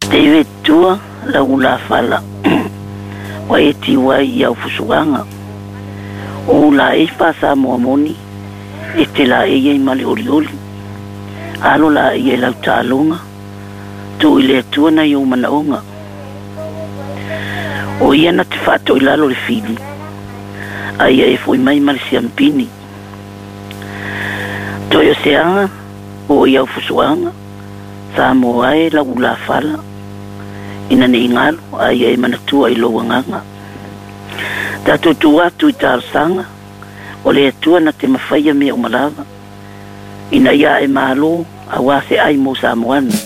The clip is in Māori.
Te tua la ula fala. Wa e tiwa ia ufusuanga. O la e pasa moamoni. E te la e i mali olioli. Alo la e lau tālonga. Tu ile tua na iu manaonga. O ia na te whato i lalo le fili. Ai e fui mai mali siampini. Toi o seanga. O ia ufusuanga. Sa mo ai la ula fala. Ina ni ingalo ai e manatua i loa nganga. Tato tua tu i tārsanga. O le atua na te mawhaia mea o malawa. Ina ia e malo a wase ai mo Samoana.